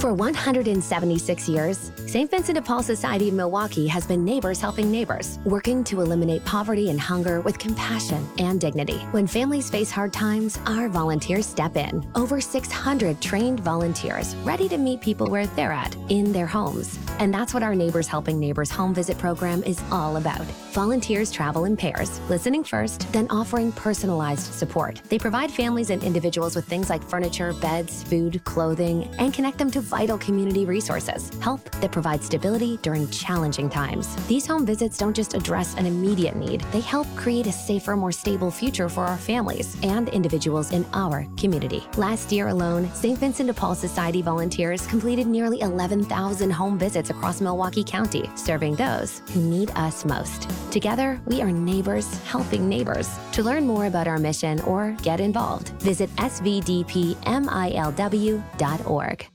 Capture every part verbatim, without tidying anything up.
For one hundred seventy-six years, Saint Vincent de Paul Society of Milwaukee has been neighbors helping neighbors, working to eliminate poverty and hunger with compassion and dignity. When families face hard times, our volunteers step in. Over six hundred trained volunteers ready to meet people where they're at, in their homes. And that's what our Neighbors Helping Neighbors home visit program is all about. Volunteers travel in pairs, listening first, then offering personalized support. They provide families and individuals with things like furniture, beds, food, clothing, and connect them to vital community resources. Help that provides stability during challenging times. These home visits don't just address an immediate need, they help create a safer, more stable future for our families and individuals in our community. Last year alone, Saint Vincent de Paul Society volunteers completed nearly eleven thousand home visits across Milwaukee County, serving those who need us most. Together, we are neighbors helping neighbors. To learn more about our mission or get involved, visit s v d p m i l w dot org.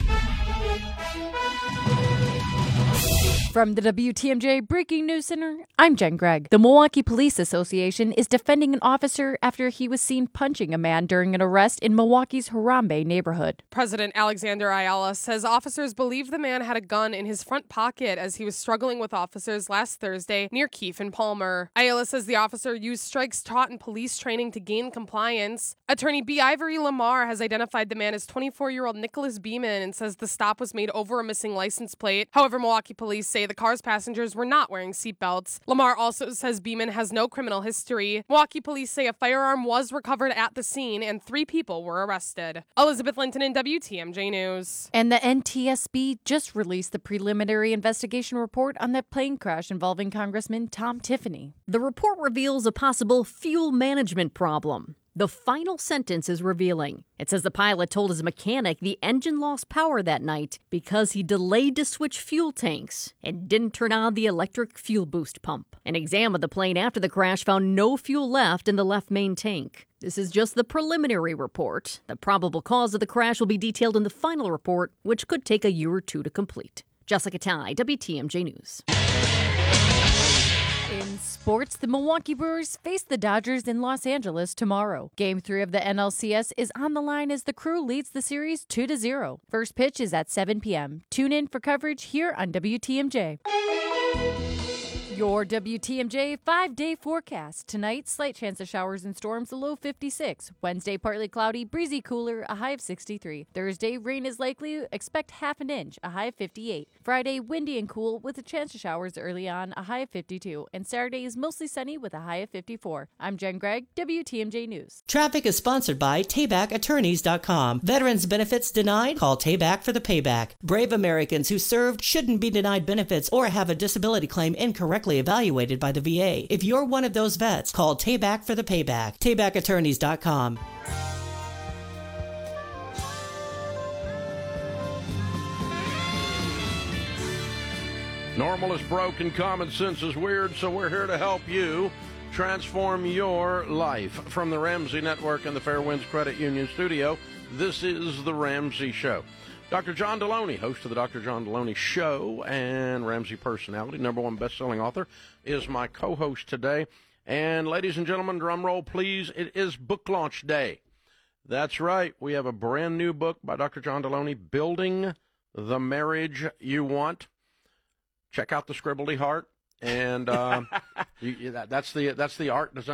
From the W T M J Breaking News Center, I'm Jen Gregg. The Milwaukee Police Association is defending an officer after he was seen punching a man during an arrest in Milwaukee's Harambe neighborhood. President Alexander Ayala says officers believe the man had a gun in his front pocket as he was struggling with officers last Thursday near Keefe and Palmer. Ayala says the officer used strikes taught in police training to gain compliance. Attorney B. Ivory Lamar has identified the man as twenty-four-year-old Nicholas Beeman and says the stop was made over a missing license plate. However, Milwaukee police say the car's passengers were not wearing seatbelts. Lamar also says Beeman has no criminal history. Milwaukee police say a firearm was recovered at the scene and three people were arrested. Elizabeth Linton in W T M J News. And the N T S B just released the preliminary investigation report on that plane crash involving Congressman Tom Tiffany. The report reveals a possible fuel management problem. The final sentence is revealing. It says the pilot told his mechanic the engine lost power that night because he delayed to switch fuel tanks and didn't turn on the electric fuel boost pump. An exam of the plane after the crash found no fuel left in the left main tank. This is just the preliminary report. The probable cause of the crash will be detailed in the final report, which could take a year or two to complete. Jessica Ty, W T M J News. In sports, the Milwaukee Brewers face the Dodgers in Los Angeles tomorrow. Game three of the N L C S is on the line as the Crew leads the series two to zero. First pitch is at seven p.m. Tune in for coverage here on W T M J. Your W T M J five-day forecast. Tonight, slight chance of showers and storms, a low fifty-six. Wednesday, partly cloudy, breezy cooler, a high of sixty-three. Thursday, rain is likely, expect half an inch, a high of fifty-eight. Friday, windy and cool with a chance of showers early on, a high of fifty-two. And Saturday is mostly sunny with a high of fifty-four. I'm Jen Gregg, W T M J News. Traffic is sponsored by Tayback Attorneys dot com. Veterans benefits denied? Call Tayback for the payback. Brave Americans who served shouldn't be denied benefits or have a disability claim incorrectly evaluated by the V A. If you're one of those vets, call Tayback for the payback. Tayback Attorneys dot com. Normal is broken, common sense is weird, so we're here to help you transform your life. From the Ramsey Network and the Fairwinds Credit Union studio, this is The Ramsey Show. Doctor John Deloney, host of the Doctor John Deloney Show and Ramsey personality, number one best-selling author, is my co-host today. And ladies and gentlemen, drum roll, please. It is book launch day. That's right. We have a brand new book by Doctor John Deloney, Building the Marriage You Want. Check out the scribbly heart. And uh, you, that, that's the that's the art design.